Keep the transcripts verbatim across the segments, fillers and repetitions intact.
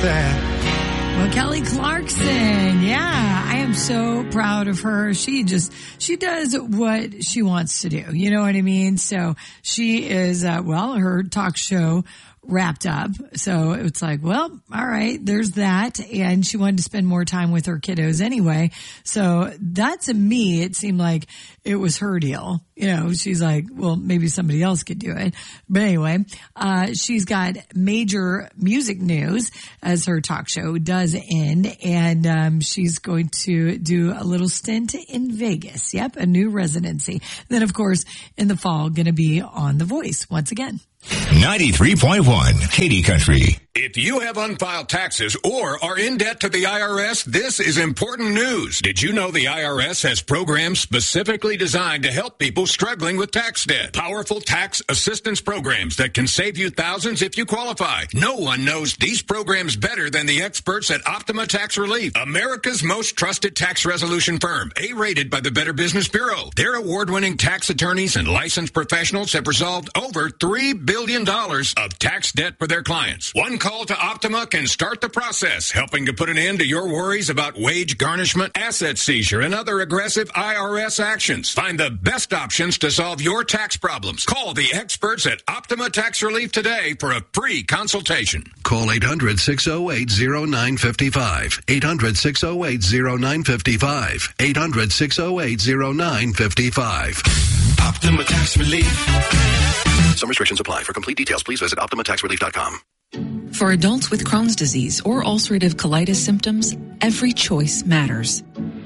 that. Well, Kelly Clarkson, yeah, I am so proud of her. She just, she does what she wants to do. You know what I mean? So she is, uh, well, her talk show wrapped up. So it's like, well, all right, there's that. And she wanted to spend more time with her kiddos anyway. So that to me, it seemed like it was her deal. You know, she's like, well, maybe somebody else could do it. But anyway, uh, she's got major music news as her talk show does end. And, um, she's going to do a little stint in Vegas. Yep. A new residency. Then of course, in the fall, going to be on The Voice once again. ninety-three point one Katy Country. If you have unfiled taxes or are in debt to the I R S, this is important news. Did you know the I R S has programs specifically designed to help people struggling with tax debt? Powerful tax assistance programs that can save you thousands if you qualify. No one knows these programs better than the experts at Optima Tax Relief, America's most trusted tax resolution firm, A-rated by the Better Business Bureau. Their award-winning tax attorneys and licensed professionals have resolved over three billion dollars of tax debt for their clients. One call to Optima can start the process, helping to put an end to your worries about wage garnishment, asset seizure, and other aggressive I R S actions. Find the best options to solve your tax problems. Call the experts at Optima Tax Relief today for a free consultation. Call eight hundred, six oh eight, oh nine five five. eight hundred, six oh eight, oh nine five five. eight hundred, six oh eight, oh nine five five. Optima Tax Relief. Some restrictions apply. For complete details, please visit optima tax relief dot com. For adults with Crohn's disease or ulcerative colitis symptoms, every choice matters.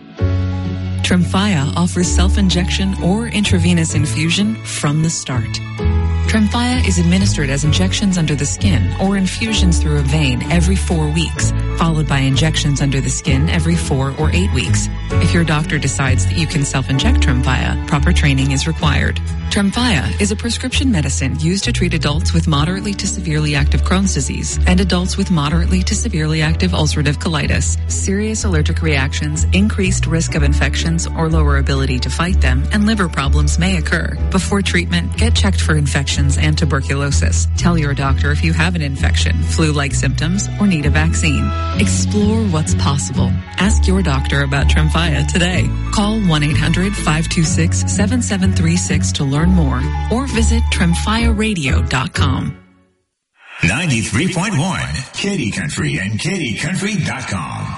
Tremfya offers self-injection or intravenous infusion from the start. Tremfya is administered as injections under the skin or infusions through a vein every four weeks, followed by injections under the skin every four or eight weeks. If your doctor decides that you can self-inject Tremfya, proper training is required. Tremfya is a prescription medicine used to treat adults with moderately to severely active Crohn's disease and adults with moderately to severely active ulcerative colitis. Serious allergic reactions, increased risk of infections or lower ability to fight them, and liver problems may occur. Before treatment, get checked for infections and tuberculosis. Tell your doctor if you have an infection, flu-like symptoms, or need a vaccine. Explore what's possible. Ask your doctor about Tremfya today. Call one eight hundred, five two six, seven seven three six to learn more or visit tremfya radio dot com. ninety-three point one Katy Country and katy country dot com.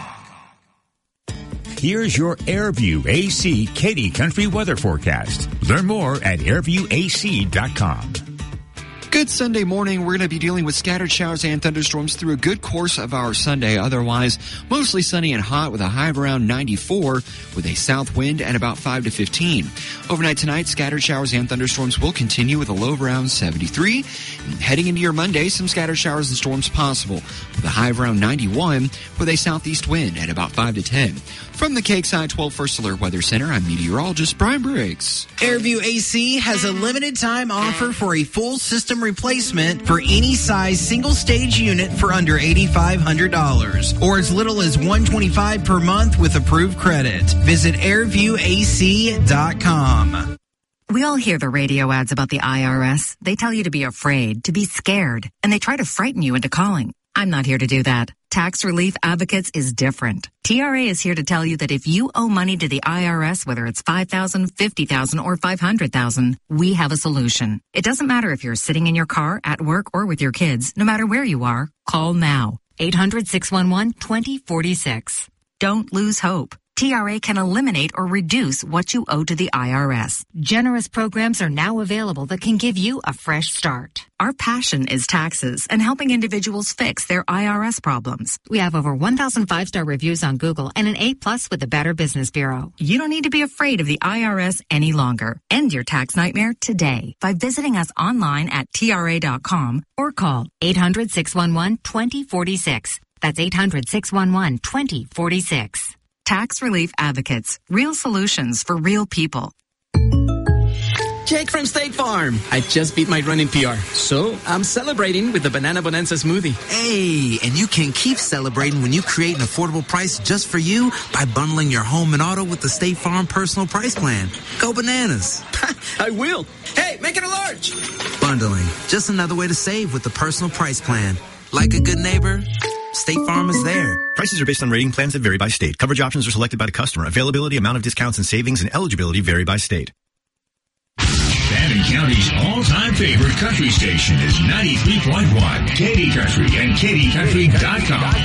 Here's your Airview A C Katy Country weather forecast. Learn more at airview a c dot com. Good Sunday morning. We're going to be dealing with scattered showers and thunderstorms through a good course of our Sunday. Otherwise, mostly sunny and hot with a high of around ninety-four with a south wind at about five to fifteen. Overnight tonight, scattered showers and thunderstorms will continue with a low of around seventy-three. And heading into your Monday, some scattered showers and storms possible with a high of around ninety-one with a southeast wind at about five to ten. From the Cakeside twelve First Alert Weather Center, I'm meteorologist Brian Briggs. Airview A C has a limited time offer for a full system replacement for any size single stage unit for under eight thousand five hundred dollars or as little as one hundred twenty-five dollars per month with approved credit. Visit airview a c dot com. We all hear the radio ads about the I R S. They tell you to be afraid, to be scared, and they try to frighten you into calling. I'm not here to do that. Tax Relief Advocates is different. T R A is here to tell you that if you owe money to the I R S, whether it's five thousand dollars, fifty thousand dollars, or five hundred thousand dollars, we have a solution. It doesn't matter if you're sitting in your car, at work, or with your kids. No matter where you are, call now. eight hundred, six one one, two zero four six. Don't lose hope. T R A can eliminate or reduce what you owe to the I R S. Generous programs are now available that can give you a fresh start. Our passion is taxes and helping individuals fix their I R S problems. We have over one thousand five-star reviews on Google and an A plus with the Better Business Bureau. You don't need to be afraid of the I R S any longer. End your tax nightmare today by visiting us online at T R A dot com or call eight hundred, six one one, two zero four six. That's eight hundred, six one one, two zero four six. Tax Relief Advocates. Real solutions for real people. Jake from State Farm. I just beat my running P R, so I'm celebrating with the Banana Bonanza smoothie. Hey, and you can keep celebrating when you create an affordable price just for you by bundling your home and auto with the State Farm Personal Price Plan. Go bananas. I will. Hey, make it a large. Bundling. Just another way to save with the Personal Price Plan. Like a good neighbor, State Farm is there. Prices are based on rating plans that vary by state. Coverage options are selected by the customer. Availability, amount of discounts and savings, and eligibility vary by state. Bannon County's all-time favorite country station is ninety-three point one Katy Country and Katy Country dot com.